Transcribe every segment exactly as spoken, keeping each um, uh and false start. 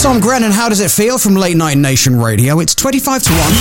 Tom Grennan, How Does It Feel from Late Night Nation Radio. It's twenty-five to one.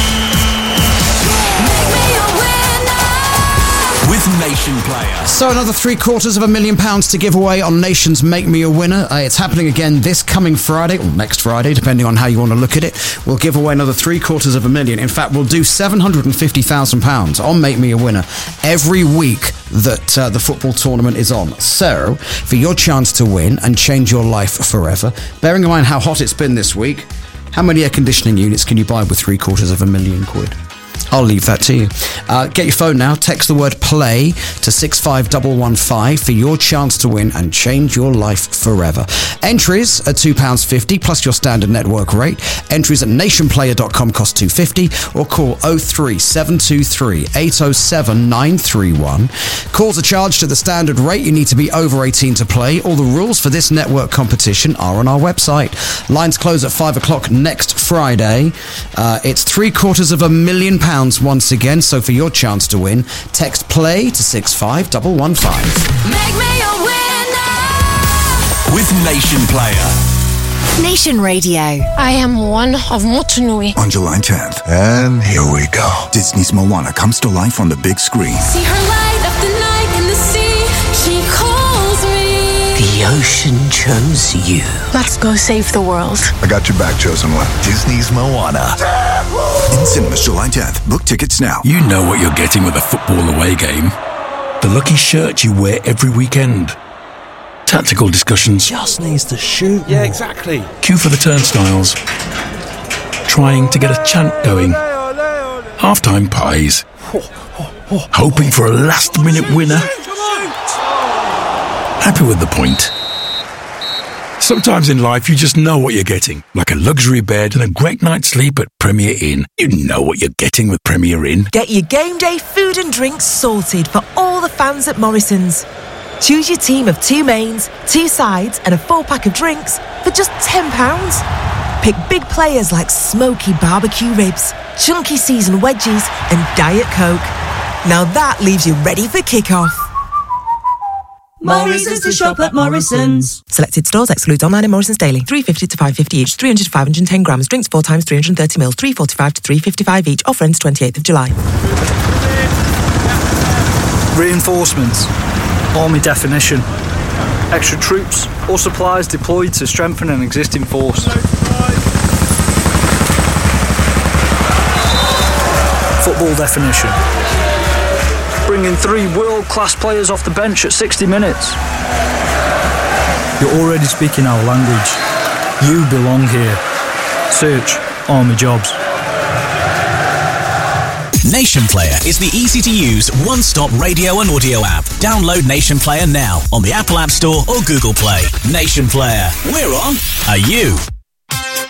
With Nation Player. So another three quarters of a million pounds to give away on Nation's Make Me a Winner. Uh, it's happening again this coming Friday, or next Friday, depending on how you want to look at it. We'll give away another three quarters of a million. In fact, we'll do seven hundred fifty thousand pounds on Make Me a Winner every week that uh, the football tournament is on. So, for your chance to win and change your life forever, bearing in mind how hot it's been this week, how many air conditioning units can you buy with three quarters of a million quid? I'll leave that to you. Uh, get your phone now. Text the word play to six five one one five for your chance to win and change your life forever. Entries are two pounds fifty plus your standard network rate. Entries at nation player dot com cost two pounds fifty or call oh three seven two three eight oh seven nine three one. Calls are charged at the standard rate. You need to be over eighteen to play. All the rules for this network competition are on our website. Lines close at five o'clock next Friday. Uh, it's three quarters of a million pounds once again, so for your chance to win, text play to six five one one five. Make me a winner with Nation Player. Nation Radio. I am one of Motunui. On July tenth, and here we go. Disney's Moana comes to life on the big screen. See her light up the night in the sea. She calls me. The ocean chose you. Let's go save the world. I got your back, chosen one. Disney's Moana. In cinemas July tenth. Book tickets now. You know what you're getting with a football away game. The lucky shirt you wear every weekend. Tactical discussions. Just needs to shoot. Yeah, exactly. Queue for the turnstiles. Trying to get a chant going. Half-time pies. Hoping for a last-minute winner. Happy with the point. Sometimes in life, you just know what you're getting. Like a luxury bed and a great night's sleep at Premier Inn. You know what you're getting with Premier Inn. Get your game day food and drinks sorted for all the fans at Morrison's. Choose your team of two mains, two sides and a four-pack of drinks for just ten pounds. Pick big players like smoky barbecue ribs, chunky seasoned wedgies and Diet Coke. Now that leaves you ready for kick-off. More reasons to shop at Morrison's. Selected stores excludes online and Morrison's daily. three fifty to five fifty each, three hundred to five hundred ten grams. Drinks four times three hundred thirty mils, three forty-five to three fifty-five each. Offer ends twenty-eighth of July. Reinforcements. Army definition. Extra troops or supplies deployed to strengthen an existing force. Football definition. Bringing three world-class players off the bench at sixty minutes. You're already speaking our language. You belong here. Search Army Jobs. Nation Player is the easy-to-use, one-stop radio and audio app. Download Nation Player now on the Apple App Store or Google Play. Nation Player. We're on. Are you?